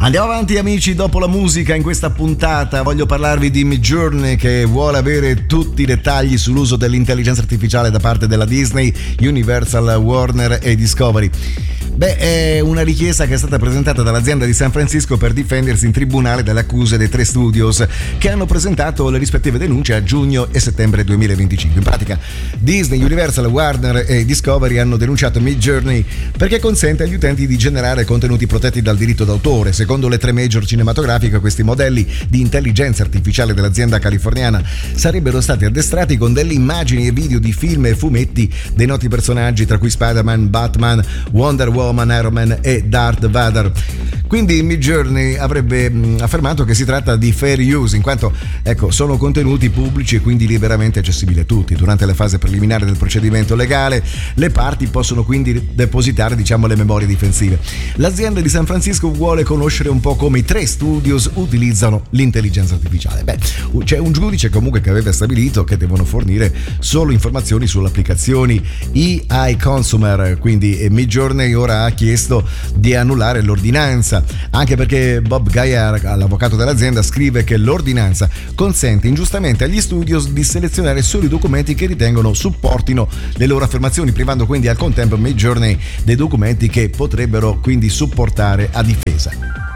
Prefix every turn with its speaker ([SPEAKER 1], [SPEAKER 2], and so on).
[SPEAKER 1] Andiamo avanti amici, dopo la musica in questa puntata voglio parlarvi di Midjourney che vuole avere tutti i dettagli sull'uso dell'intelligenza artificiale da parte della Disney, Universal, Warner e Discovery. È una richiesta che è stata presentata dall'azienda di San Francisco per difendersi in tribunale dalle accuse dei 3 studios che hanno presentato le rispettive denunce a giugno e settembre 2025. In pratica Disney, Universal, Warner e Discovery hanno denunciato Midjourney perché consente agli utenti di generare contenuti protetti dal diritto d'autore. Secondo le 3 major cinematografiche, questi modelli di intelligenza artificiale dell'azienda californiana sarebbero stati addestrati con delle immagini e video di film e fumetti dei noti personaggi, tra cui Spider-Man, Batman, Wonder Woman, Iron Man e Darth Vader. Quindi Midjourney avrebbe affermato che si tratta di fair use, in quanto sono contenuti pubblici e quindi liberamente accessibili a tutti. Durante la fase preliminare del procedimento legale, le parti possono quindi depositare, le memorie difensive. L'azienda di San Francisco vuole conoscere un po' come i 3 studios utilizzano l'intelligenza artificiale. C'è un giudice comunque che aveva stabilito che devono fornire solo informazioni sulle applicazioni e-consumer, quindi Midjourney ora ha chiesto di annullare l'ordinanza, anche perché Bob Gaillard, l'avvocato dell'azienda, scrive che l'ordinanza consente ingiustamente agli studios di selezionare solo i documenti che ritengono supportino le loro affermazioni, privando quindi al contempo Midjourney dei documenti che potrebbero quindi supportare a difesa.